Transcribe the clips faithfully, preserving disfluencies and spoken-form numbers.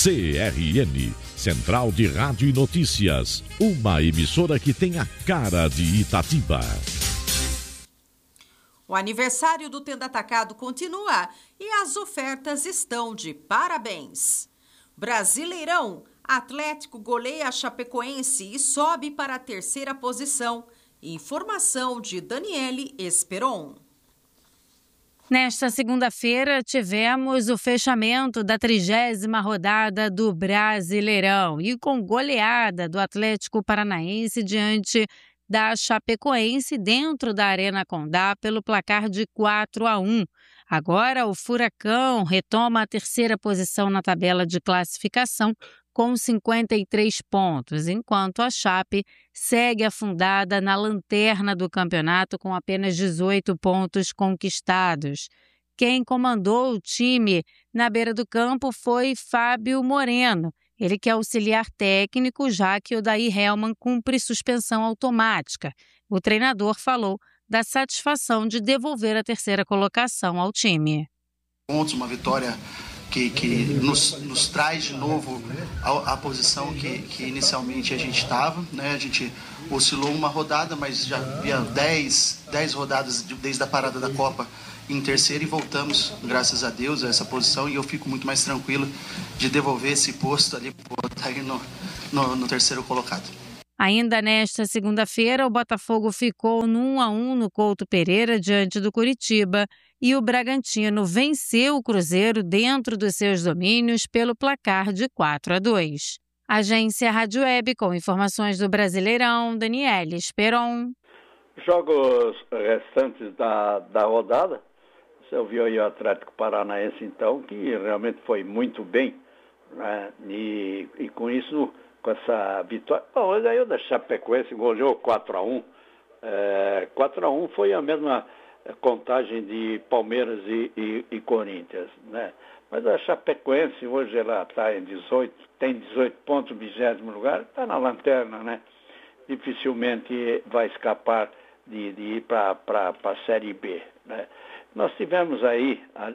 C R N, Central de Rádio e Notícias, uma emissora que tem a cara de Itatiba. O aniversário do Tenda Atacado continua e as ofertas estão de parabéns. Brasileirão, Atlético goleia a Chapecoense e sobe para a terceira posição. Informação de Daniele Esperon. Nesta segunda-feira, tivemos o fechamento da trigésima rodada do Brasileirão e com goleada do Atlético Paranaense diante da Chapecoense dentro da Arena Condá pelo placar de quatro a um. Agora, o Furacão retoma a terceira posição na tabela de classificação com cinquenta e três pontos, enquanto a Chape segue afundada na lanterna do campeonato com apenas dezoito pontos conquistados. Quem comandou o time na beira do campo foi Fábio Moreno, ele que é auxiliar técnico, já que o Odair Hellmann cumpre suspensão automática. O treinador falou da satisfação de devolver a terceira colocação ao time. Pontos, uma vitória que, que nos, nos traz de novo a, a posição que, que inicialmente a gente estava, né? A gente oscilou uma rodada, mas já havia dez rodadas desde a parada da Copa em terceiro e voltamos, graças a Deus, a essa posição, e eu fico muito mais tranquilo de devolver esse posto ali para estar aí no, no, no terceiro colocado. Ainda nesta segunda-feira, o Botafogo ficou no um a um no Couto Pereira diante do Coritiba e o Bragantino venceu o Cruzeiro dentro dos seus domínios pelo placar de quatro a dois. Agência Rádio Web com informações do Brasileirão, Daniele Esperon. Jogos restantes da, da rodada, você ouviu aí o Atlético Paranaense então, que realmente foi muito bem, né? E, e com isso, com essa vitória, bom, aí o da Chapecoense goleou quatro a um, é, quatro a um foi a mesma contagem de Palmeiras e, e, e Corinthians, né? Mas a Chapecoense hoje ela está em dezoito, tem dezoito pontos, vigésimo lugar, está na lanterna, né? Dificilmente vai escapar de, de ir para a Série B, né? Nós tivemos aí a,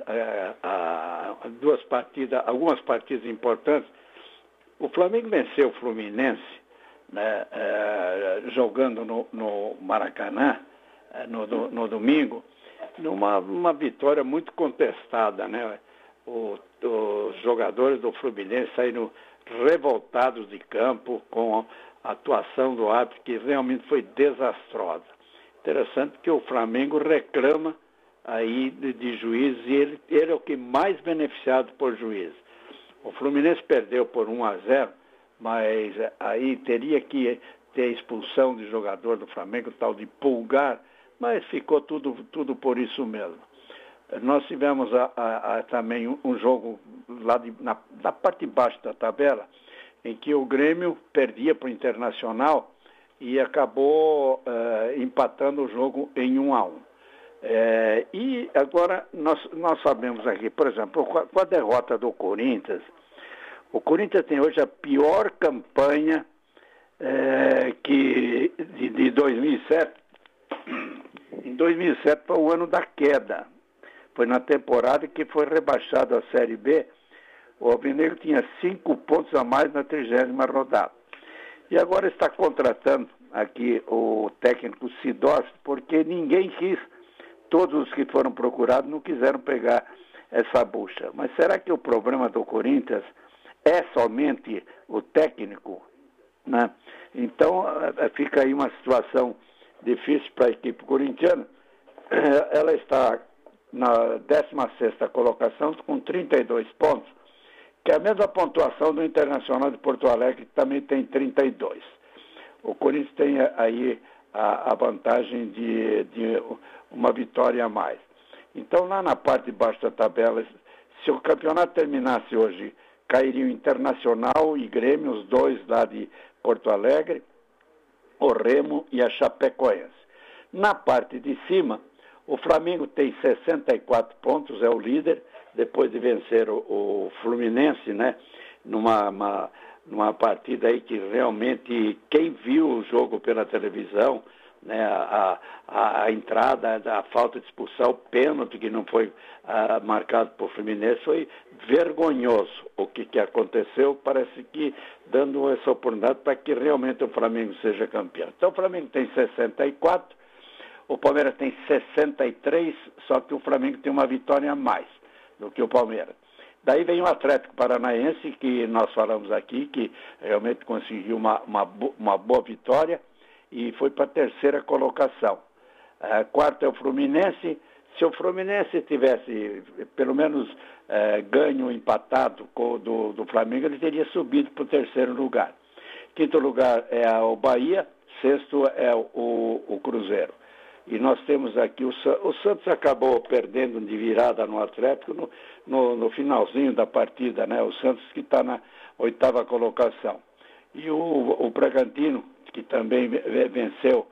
a, a duas partidas, algumas partidas importantes. O Flamengo venceu o Fluminense, né, é, jogando no, no Maracanã, é, no, no, no domingo, numa uma vitória muito contestada, né? O, os jogadores do Fluminense saíram revoltados de campo com a atuação do árbitro, que realmente foi desastrosa. Interessante que o Flamengo reclama aí de, de juiz e ele, ele é o que mais beneficiado por juiz. O Fluminense perdeu por um a zero, mas aí teria que ter expulsão de jogador do Flamengo, tal de Pulgar, mas ficou tudo, tudo por isso mesmo. Nós tivemos a, a, a, também um, um jogo lá de, na, na parte de baixo da tabela, em que o Grêmio perdia para o Internacional e acabou uh, empatando o jogo em um a um. É, e agora nós, nós sabemos aqui, por exemplo, com a, com a derrota do Corinthians, o Corinthians tem hoje a pior campanha é, que, de, de dois mil e sete. Em dois mil e sete foi o ano da queda. Foi na temporada que foi rebaixado à Série B. O Alvinegro tinha cinco pontos a mais na trigésima rodada. E agora está contratando aqui o técnico Sidorf, porque ninguém quis. Todos os que foram procurados não quiseram pegar essa bucha. Mas será que o problema do Corinthians é somente o técnico, né? Então, fica aí uma situação difícil para a equipe corintiana. Ela está na décima sexta colocação com trinta e dois pontos, que é a mesma pontuação do Internacional de Porto Alegre, que também tem trinta e dois. O Corinthians tem aí a, a vantagem de, de uma vitória a mais. Então, lá na parte de baixo da tabela, se o campeonato terminasse hoje, cairiam Internacional e Grêmio, os dois lá de Porto Alegre, o Remo e a Chapecoense. Na parte de cima, o Flamengo tem sessenta e quatro pontos, é o líder, depois de vencer o, o Fluminense, né? Numa, uma, numa partida aí que realmente, quem viu o jogo pela televisão, né, a, a, a entrada, a falta de expulsão, o pênalti que não foi a, marcado por Fluminense, foi vergonhoso o que, que aconteceu, parece que dando essa oportunidade para que realmente o Flamengo seja campeão. Então o Flamengo tem sessenta e quatro, o Palmeiras tem sessenta e três, só que o Flamengo tem uma vitória a mais do que o Palmeiras. Daí vem o Atlético Paranaense, que nós falamos aqui, que realmente conseguiu uma, uma, uma boa vitória e foi para a terceira colocação. Uh, quarto é o Fluminense. Se o Fluminense tivesse pelo menos uh, ganho, empatado com o do, do Flamengo, ele teria subido para o terceiro lugar. Quinto lugar é o Bahia, sexto é o, o Cruzeiro. E nós temos aqui, o, o Santos acabou perdendo de virada no Atlético no, no, no finalzinho da partida, né? O Santos que está na oitava colocação. E o, o Bragantino, que também venceu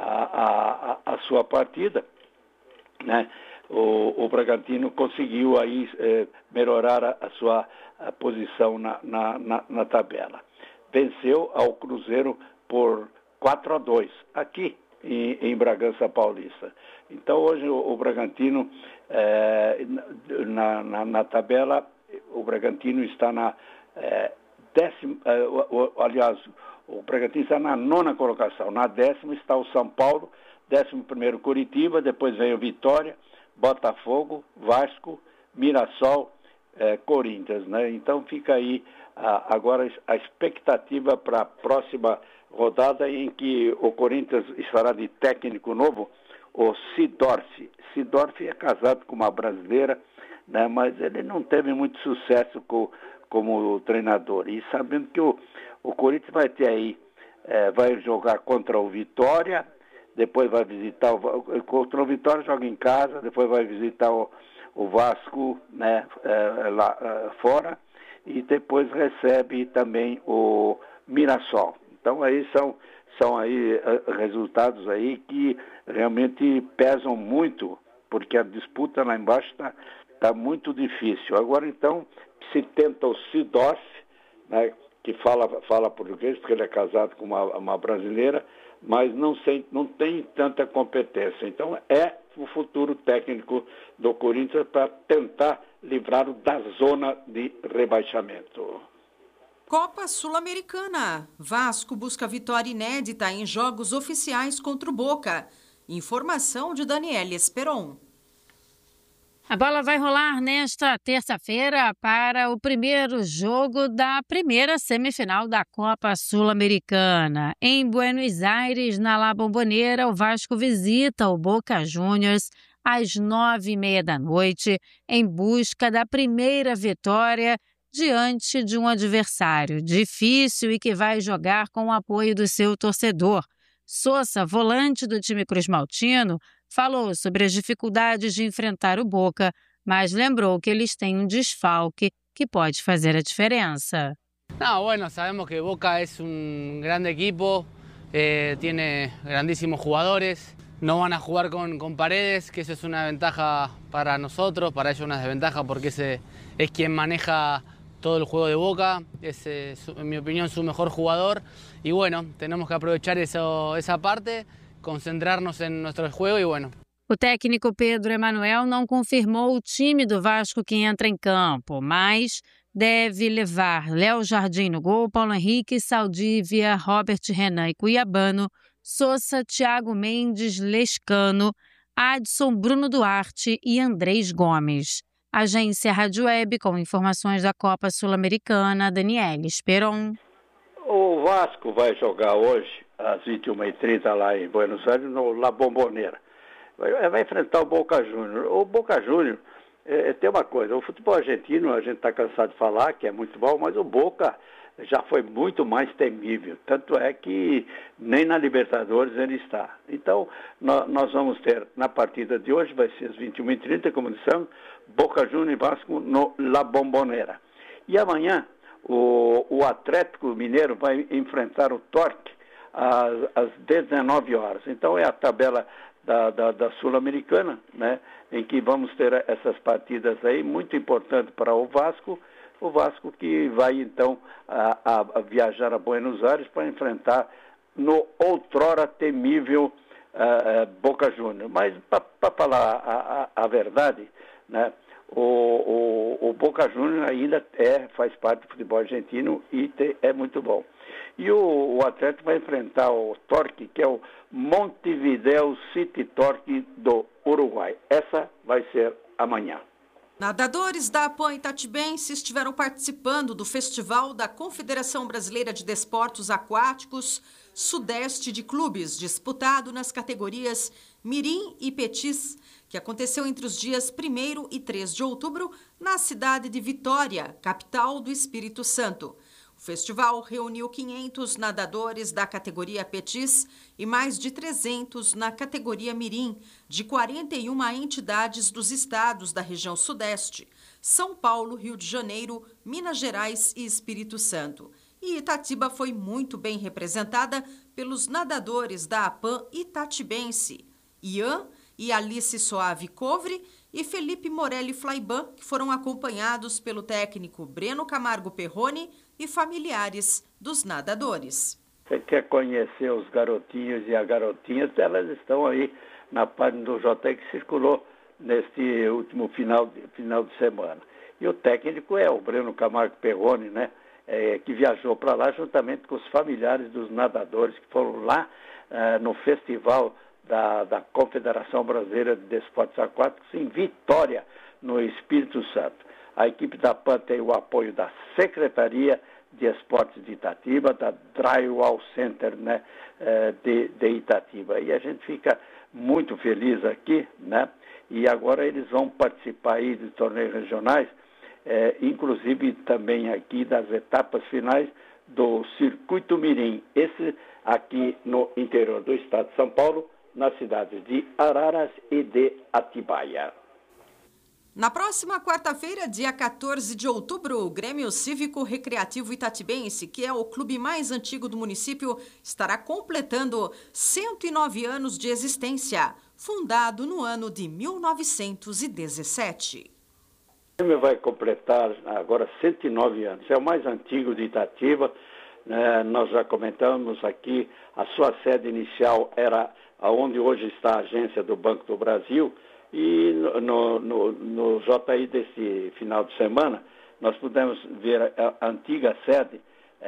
a, a, a sua partida, né? O, o Bragantino conseguiu aí eh, melhorar a, a sua a posição na, na, na, na tabela. Venceu ao Cruzeiro por quatro a dois, aqui em, em Bragança Paulista. Então hoje o, o Bragantino, eh, na, na, na tabela, o Bragantino está na eh, décima, eh, o, o, aliás, o Bragantino está na nona colocação. Na décima está o São Paulo, décimo primeiro Curitiba, depois vem o Vitória, Botafogo, Vasco, Mirassol, eh, Corinthians, né? Então fica aí a, agora a expectativa para a próxima rodada em que o Corinthians estará de técnico novo, o Sidorf. Sidorf é casado com uma brasileira, né? Mas ele não teve muito sucesso com, como treinador. E sabendo que o, o Corinthians vai ter aí, eh, vai jogar contra o Vitória, depois vai visitar o, contra o Vitória, joga em casa, depois vai visitar o, o Vasco, né, é, lá é, fora, e depois recebe também o Mirassol. Então aí são, são aí é, resultados aí que realmente pesam muito, porque a disputa lá embaixo está tá muito difícil. Agora então se tenta o Sidorf, né, que fala, fala português, porque ele é casado com uma, uma brasileira, mas não, sei, não tem tanta competência. Então é o futuro técnico do Corinthians para tentar livrar-o da zona de rebaixamento. Copa Sul-Americana. Vasco busca vitória inédita em jogos oficiais contra o Boca. Informação de Daniela Esperon. A bola vai rolar nesta terça-feira para o primeiro jogo da primeira semifinal da Copa Sul-Americana. Em Buenos Aires, na La Bombonera, o Vasco visita o Boca Juniors às nove e meia da noite, em busca da primeira vitória diante de um adversário difícil e que vai jogar com o apoio do seu torcedor. Sousa, volante do time cruzmaltino, falou sobre as dificuldades de enfrentar o Boca, mas lembrou que eles têm um desfalque que pode fazer a diferença. No, bueno, sabemos que Boca es un grande equipo, eh, tiene grandísimos jugadores, no van a jugar con, con Paredes, que eso es una ventaja para nosotros, para ellos una desventaja porque ese es quien maneja todo el juego de Boca, es, eh, su, en mi opinión, su mejor jugador, y bueno, tenemos que aprovechar eso, esa parte, concentrarnos en nuestro juego e bueno. O técnico Pedro Emanuel não confirmou o time do Vasco que entra em campo, mas deve levar Léo Jardim no gol, Paulo Henrique, Saldívia, Robert Renan e Cuiabano, Sousa, Thiago Mendes, Lescano, Adson, Bruno Duarte e Andrés Gomes. Agência Rádio Web, com informações da Copa Sul-Americana, Daniela Esperon. O Vasco vai jogar hoje às vinte e uma e trinta lá em Buenos Aires, no La Bombonera. Vai, vai enfrentar o Boca Juniors. O Boca Juniors, é, tem uma coisa, o futebol argentino, a gente está cansado de falar que é muito bom, mas o Boca já foi muito mais temível. Tanto é que nem na Libertadores ele está. Então, nós, nós vamos ter, na partida de hoje, vai ser às vinte e uma e trinta, como dissemos, Boca Juniors e Vasco no La Bombonera. E amanhã, o, o Atlético Mineiro vai enfrentar o Torque às, às dezenove horas. Então é a tabela da, da, da Sul-Americana, né, em que vamos ter essas partidas aí, muito importante para o Vasco, o Vasco que vai então a, a, a viajar a Buenos Aires para enfrentar no outrora temível uh, uh, Boca Juniors. Mas, para falar a, a, a verdade, né, o, o, o Boca Juniors ainda é, faz parte do futebol argentino e te, é muito bom. E o, o Atlético vai enfrentar o Torque, que é o Montevideo City Torque do Uruguai. Essa vai ser amanhã. Nadadores da APAM Itatibense estiveram participando do Festival da Confederação Brasileira de Desportos Aquáticos Sudeste de Clubes, disputado nas categorias Mirim e Petis, que aconteceu entre os dias primeiro e três de outubro na cidade de Vitória, capital do Espírito Santo. O festival reuniu quinhentos nadadores da categoria Petis e mais de trezentos na categoria Mirim, de quarenta e uma entidades dos estados da região Sudeste, São Paulo, Rio de Janeiro, Minas Gerais e Espírito Santo. E Itatiba foi muito bem representada pelos nadadores da APAM Itatibense, Ian e Alice Soave Covre e Felipe Morelli Flaiban, que foram acompanhados pelo técnico Breno Camargo Perrone e familiares dos nadadores. Você quer conhecer os garotinhos e as garotinhas, elas estão aí na página do J que circulou neste último final de, final de semana. E o técnico é o Breno Camargo Perrone, né? É, que viajou para lá juntamente com os familiares dos nadadores que foram lá é, no festival da, da Confederação Brasileira de Desportos Aquáticos em Vitória, no Espírito Santo. A equipe da APAM tem o apoio da Secretaria de Esportes de Itatiba, da Drywall Center, né, de, de Itatiba. E a gente fica muito feliz aqui, né? E agora eles vão participar aí de torneios regionais, é, inclusive também aqui das etapas finais do Circuito Mirim. Esse aqui no interior do estado de São Paulo, nas cidades de Araras e de Atibaia. Na próxima quarta-feira, dia quatorze de outubro, o Grêmio Cívico Recreativo Itatibense, que é o clube mais antigo do município, estará completando cento e nove anos de existência, fundado no ano de mil novecentos e dezessete. O Grêmio vai completar agora cento e nove anos, é o mais antigo de Itatiba, né? Nós já comentamos aqui, a sua sede inicial era onde hoje está a agência do Banco do Brasil. E no, no, no J I desse final de semana, nós pudemos ver a, a antiga sede,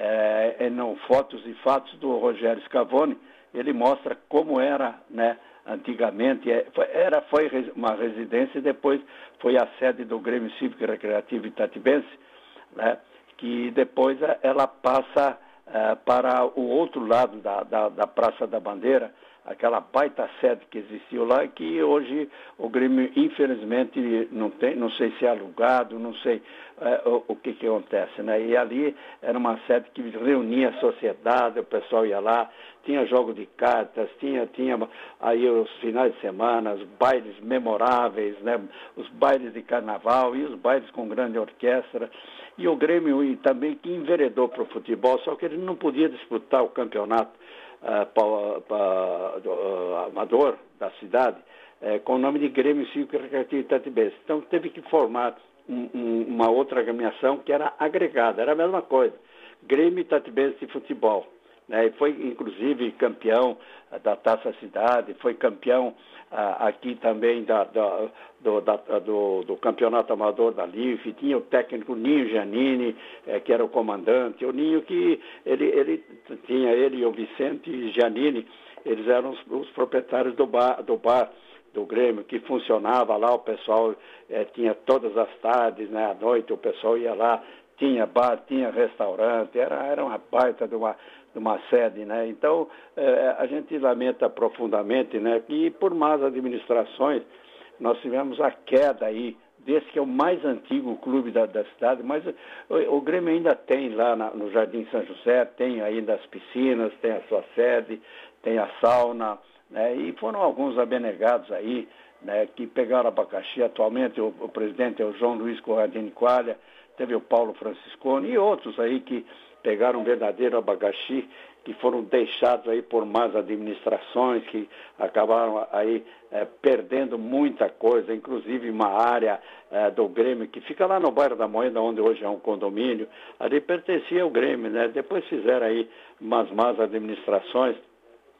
é, em fotos e fatos do Rogério Scavone. Ele mostra como era, né, antigamente. É, foi, era, foi uma residência e depois foi a sede do Grêmio Cívico e Recreativo Itatibense, né, que depois ela passa é, para o outro lado da, da, da Praça da Bandeira, aquela baita sede que existiu lá, que hoje o Grêmio, infelizmente, não tem, não sei se é alugado, não sei é, o, o que que acontece, né? E ali era uma sede que reunia a sociedade, o pessoal ia lá, tinha jogo de cartas, tinha, tinha aí os finais de semana, os bailes memoráveis, né? Os bailes de carnaval e os bailes com grande orquestra. E o Grêmio e também que enveredou para o futebol, só que ele não podia disputar o campeonato Uh, pa, pa, uh, amador da cidade, uh, com o nome de Grêmio Cívico Recreativo Itatibense. Então teve que formar um, um, uma outra agremiação que era agregada, era a mesma coisa, Grêmio Itatibense de Futebol, né? E foi inclusive campeão uh, da Taça Cidade, foi campeão uh, aqui também da, da, do, da, do, do campeonato amador da L I F, tinha o técnico Ninho Giannini, eh, que era o comandante, o Ninho que ele, ele tinha ele e o Vicente Giannini, eles eram os, os proprietários do bar, do bar do Grêmio, que funcionava lá, o pessoal eh, tinha todas as tardes, né, à noite o pessoal ia lá, tinha bar, tinha restaurante, era, era uma baita de uma, de uma sede, né? Então eh, a gente lamenta profundamente, né, que por más administrações nós tivemos a queda aí desse que é o mais antigo clube da, da cidade, mas o, o Grêmio ainda tem lá na, no Jardim São José, tem ainda as piscinas, tem a sua sede, tem a sauna, né? E foram alguns abnegados aí, né, que pegaram abacaxi. Atualmente o, o presidente é o João Luiz Corradini Qualha, teve o Paulo Franciscone e outros aí que pegaram um verdadeiro abacaxi, que foram deixados aí por más administrações, que acabaram aí é, perdendo muita coisa, inclusive uma área é, do Grêmio, que fica lá no bairro da Moeda, onde hoje é um condomínio, ali pertencia ao Grêmio, né? Depois fizeram aí umas más administrações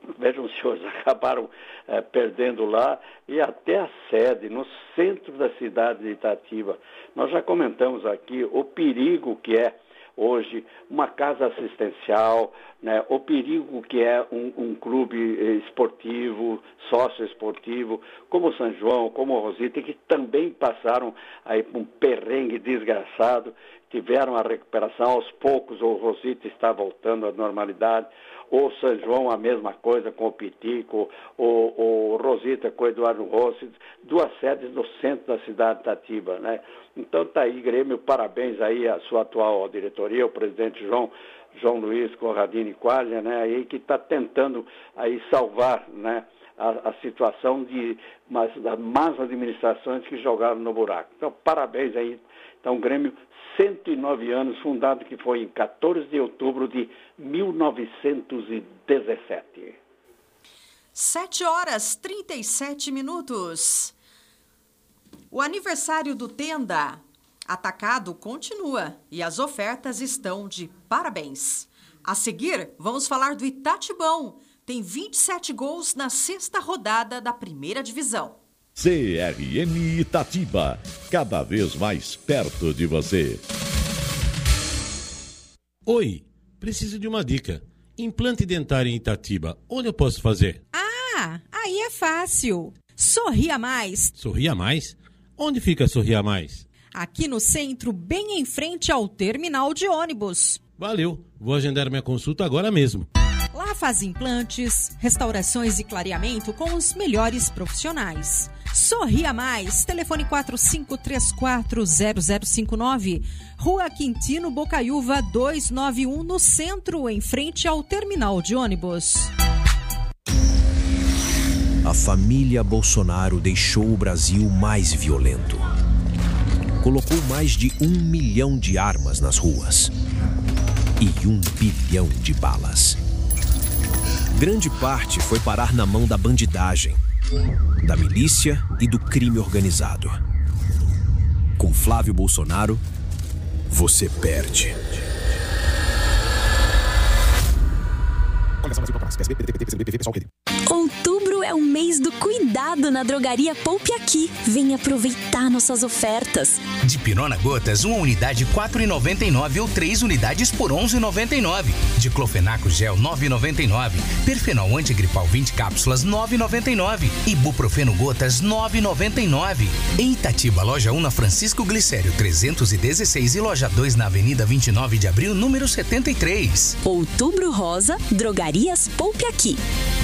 Vejam, os senhores acabaram eh, perdendo lá e até a sede, no centro da cidade de Itatiba. Nós já comentamos aqui o perigo que é hoje uma casa assistencial, né, o perigo que é um, um clube esportivo, sócio-esportivo, como o São João, como o Rosita, que também passaram aí por um perrengue desgraçado, tiveram a recuperação, aos poucos o Rosita está voltando à normalidade, o São João a mesma coisa com o Pitico, o, o Rosita com o Eduardo Rossi, duas sedes no centro da cidade de Itatiba, né? Então tá aí, Grêmio, parabéns aí à sua atual diretoria, o presidente João, João Luiz Conradini Quaglia, né, aí que está tentando aí salvar, né, a, a situação de mas, das más administrações que jogaram no buraco. Então, parabéns aí. Então, o Grêmio, cento e nove anos, fundado que foi em quatorze de outubro de mil novecentos e dezessete. sete horas e trinta e sete minutos. O aniversário do Tenda Atacado continua e as ofertas estão de parabéns. A seguir, vamos falar do Itatibão. Tem vinte e sete gols na sexta rodada da primeira divisão. C R M Itatiba, cada vez mais perto de você. Oi, preciso de uma dica. Implante dentário em Itatiba, onde eu posso fazer? Ah, aí é fácil. Sorria Mais. Sorria Mais? Onde fica Sorria Mais? Aqui no centro, bem em frente ao terminal de ônibus. Valeu, vou agendar minha consulta agora mesmo. Lá faz implantes, restaurações e clareamento com os melhores profissionais. Sorria Mais, telefone quatro cinco três quatro zero zero cinco nove, Rua Quintino Bocaiúva duzentos e noventa e um, no centro, em frente ao terminal de ônibus. A família Bolsonaro deixou o Brasil mais violento. Colocou mais de um milhão de armas nas ruas e um bilhão de balas. Grande parte foi parar na mão da bandidagem, da milícia e do crime organizado. Com Flávio Bolsonaro, você perde. Outubro é o mês do cuidado na drogaria Poupe Aqui. Vem aproveitar nossas ofertas. De Pirona Gotas, uma unidade quatro reais e noventa e nove ou três unidades por onze reais e noventa e nove. De Clofenaco Gel nove reais e noventa e nove. Perfenol Antigripal vinte cápsulas nove reais e noventa e nove. Ibuprofeno Gotas nove reais e noventa e nove. Em Itatiba, loja um na Francisco Glicério trezentos e dezesseis e loja dois na Avenida vinte e nove de Abril, número setenta e três. Outubro Rosa, Drogarias Poupe Aqui.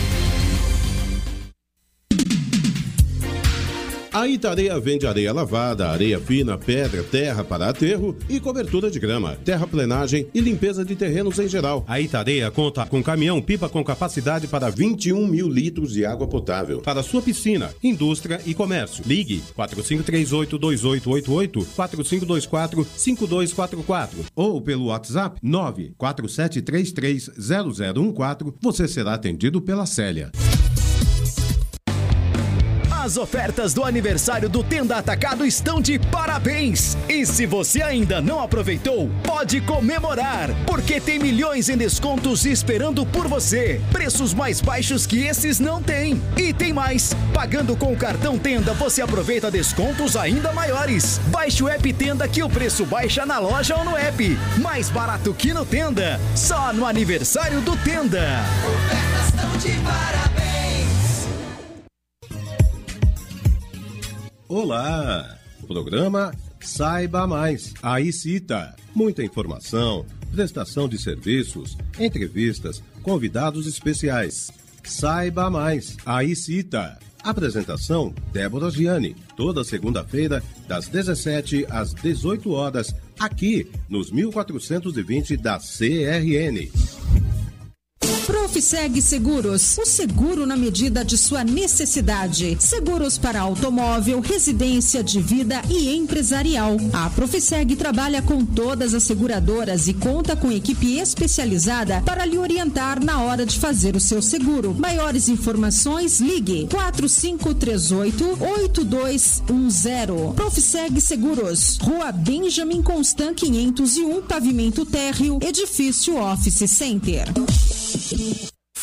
A Itareia vende areia lavada, areia fina, pedra, terra para aterro e cobertura de grama, terraplenagem e limpeza de terrenos em geral. A Itareia conta com caminhão-pipa com capacidade para vinte e um mil litros de água potável para sua piscina, indústria e comércio. Ligue quatro cinco três oito, dois oito oito oito, quatro cinco dois quatro, cinco dois quatro quatro ou pelo WhatsApp nove quatro sete três três zero zero um quatro. Você será atendido pela Célia. As ofertas do aniversário do Tenda Atacado estão de parabéns! E se você ainda não aproveitou, pode comemorar, porque tem milhões em descontos esperando por você. Preços mais baixos que esses não tem. E tem mais! Pagando com o cartão Tenda, você aproveita descontos ainda maiores. Baixe o app Tenda que o preço baixa na loja ou no app. Mais barato que no Tenda. Só no aniversário do Tenda. Ofertas estão de parabéns! Olá! Programa Saiba Mais. Aí cita muita informação, prestação de serviços, entrevistas, convidados especiais. Saiba Mais. Aí cita. Apresentação Débora Gianni. Toda segunda-feira, das dezessete às dezoito horas, aqui nos mil quatrocentos e vinte da C R N. Profiseg Seguros, o seguro na medida de sua necessidade. Seguros para automóvel, residência, de vida e empresarial. A Profiseg trabalha com todas as seguradoras e conta com equipe especializada para lhe orientar na hora de fazer o seu seguro. Maiores informações, ligue quatro cinco três oito, oito dois um zero. Profiseg Seguros, Rua Benjamin Constant quinhentos e um, pavimento térreo, edifício Office Center.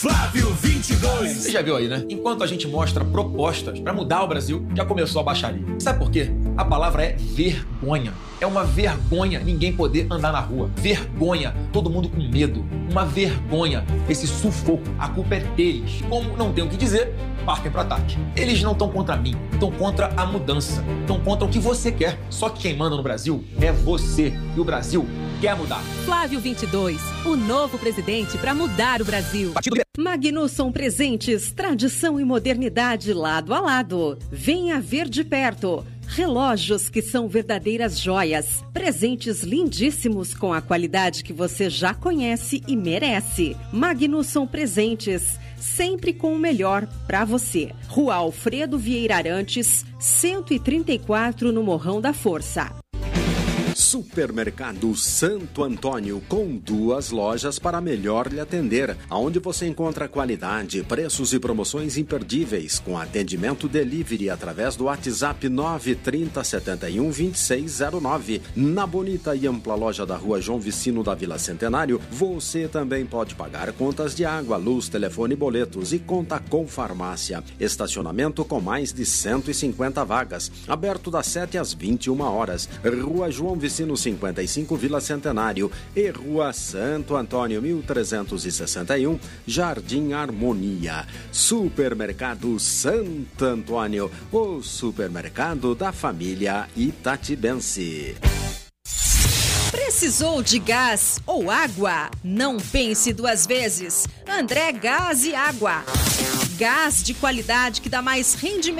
Flávio vinte e dois. Você já viu aí, né? Enquanto a gente mostra propostas pra mudar o Brasil, já começou a baixaria. Sabe por quê? A palavra é vergonha. É uma vergonha ninguém poder andar na rua. Vergonha, todo mundo com medo. Uma vergonha, esse sufoco. A culpa é deles. Como não tem o que dizer, partem pro ataque. Eles não estão contra mim, estão contra a mudança. Estão contra o que você quer. Só que quem manda no Brasil é você. E o Brasil quer mudar. Flávio vinte e dois, o novo presidente para mudar o Brasil. Magnusson Presentes, tradição e modernidade lado a lado. Venha ver de perto. Relógios que são verdadeiras joias. Presentes lindíssimos com a qualidade que você já conhece e merece. Magnusson Presentes, sempre com o melhor para você. Rua Alfredo Vieira Arantes, cento e trinta e quatro, no Morrão da Força. Supermercado Santo Antônio, com duas lojas para melhor lhe atender, onde você encontra qualidade, preços e promoções imperdíveis, com atendimento delivery através do WhatsApp nove trinta, setenta e um, vinte e seis zero nove. Na bonita e ampla loja da Rua João Vicino da Vila Centenário, você também pode pagar contas de água, luz, telefone e boletos, e conta com farmácia. Estacionamento com mais de cento e cinquenta vagas, aberto das sete às vinte e uma horas. Rua João Vicino cinquenta e cinco, Vila Centenário, e Rua Santo Antônio mil trezentos e sessenta e um, Jardim Harmonia. Supermercado Santo Antônio, o supermercado da família itatibense. Precisou de gás ou água? Não pense duas vezes. André Gás e Água. Gás de qualidade que dá mais rendimento